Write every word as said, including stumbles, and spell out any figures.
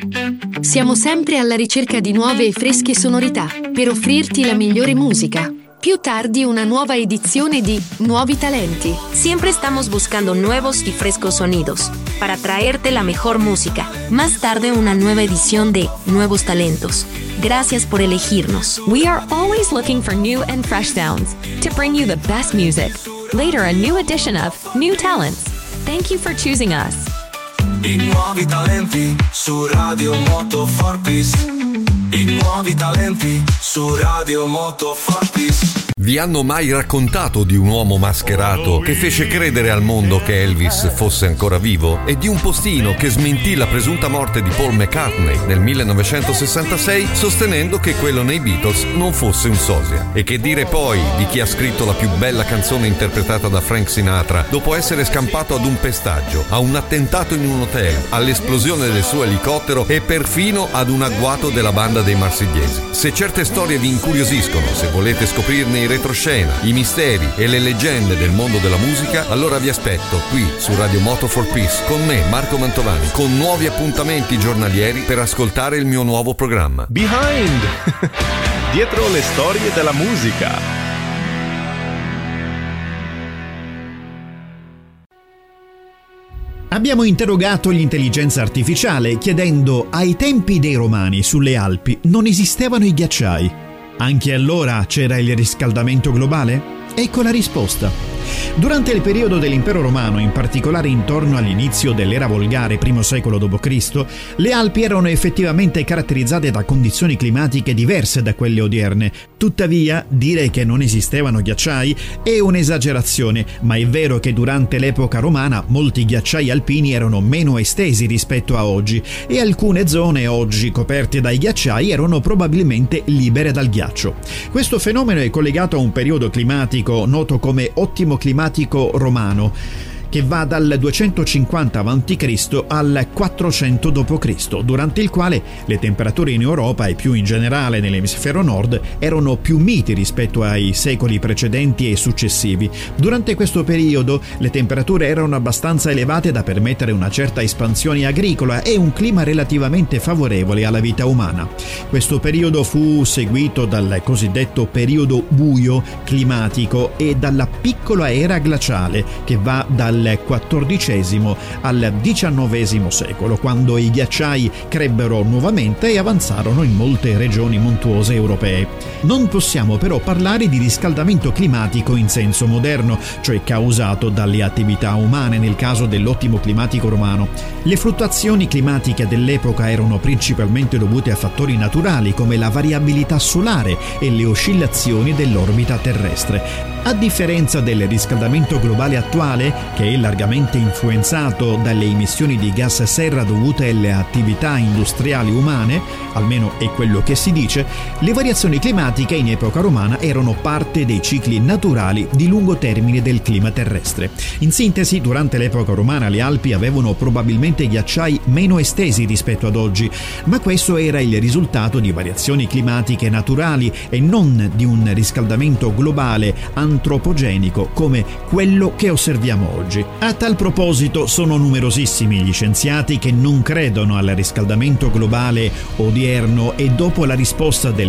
Siamo sempre alla ricerca di nuove e fresche sonorità per offrirti la migliore musica. Più tardi una nueva edición de Nuevi Talenti. Siempre estamos buscando nuevos y frescos sonidos para traerte la mejor música. Más tarde una nueva edición de Nuevos Talentos. Gracias por elegirnos. We are always looking for new and fresh sounds to bring you the best music. Later a new edition of New Talents. Thank you for choosing us. I nuovi talenti su Radio Moto Fortis. I nuovi talenti su Radio Moto Fortis. Vi hanno mai raccontato di un uomo mascherato che fece credere al mondo che Elvis fosse ancora vivo e di un postino che smentì la presunta morte di Paul McCartney nel millenovecentosessantasei sostenendo che quello nei Beatles non fosse un sosia? E che dire poi di chi ha scritto la più bella canzone interpretata da Frank Sinatra dopo essere scampato ad un pestaggio, a un attentato in un hotel, all'esplosione del suo elicottero e perfino ad un agguato della banda dei Marsigliesi? Se certe storie vi incuriosiscono, se volete scoprirne i retroscena, i misteri e le leggende del mondo della musica, allora vi aspetto qui su Radio Moto for Peace con me, Marco Mantovani, con nuovi appuntamenti giornalieri per ascoltare il mio nuovo programma Behind, dietro le storie della musica. Abbiamo interrogato l'intelligenza artificiale chiedendo: ai tempi dei Romani sulle Alpi non esistevano i ghiacciai? Anche allora c'era il riscaldamento globale? Ecco la risposta. Durante il periodo dell'impero romano, in particolare intorno all'inizio dell'era volgare, primo secolo dopo Cristo, le Alpi erano effettivamente caratterizzate da condizioni climatiche diverse da quelle odierne. Tuttavia, dire che non esistevano ghiacciai è un'esagerazione, ma è vero che durante l'epoca romana molti ghiacciai alpini erano meno estesi rispetto a oggi e alcune zone oggi coperte dai ghiacciai erano probabilmente libere dal ghiaccio. Questo fenomeno è collegato a un periodo climatico noto come ottimo climatico romano, che va dal duecentocinquanta avanti Cristo al quattrocento dopo Cristo, durante il quale le temperature in Europa e più in generale nell'emisfero nord erano più miti rispetto ai secoli precedenti e successivi. Durante questo periodo le temperature erano abbastanza elevate da permettere una certa espansione agricola e un clima relativamente favorevole alla vita umana. Questo periodo fu seguito dal cosiddetto periodo buio climatico e dalla piccola era glaciale che va dal quattordicesimo al diciannovesimo secolo, quando i ghiacciai crebbero nuovamente e avanzarono in molte regioni montuose europee. Non possiamo però parlare di riscaldamento climatico in senso moderno, cioè causato dalle attività umane nel caso dell'ottimo climatico romano. Le fluttuazioni climatiche dell'epoca erano principalmente dovute a fattori naturali come la variabilità solare e le oscillazioni dell'orbita terrestre. A differenza del riscaldamento globale attuale, che è largamente influenzato dalle emissioni di gas serra dovute alle attività industriali umane, almeno è quello che si dice, le variazioni climatiche in epoca romana erano parte dei cicli naturali di lungo termine del clima terrestre. In sintesi, durante l'epoca romana le Alpi avevano probabilmente ghiacciai meno estesi rispetto ad oggi, ma questo era il risultato di variazioni climatiche naturali e non di un riscaldamento globale antropogenico come quello che osserviamo oggi. A tal proposito sono numerosissimi gli scienziati che non credono al riscaldamento globale odierno e dopo la risposta del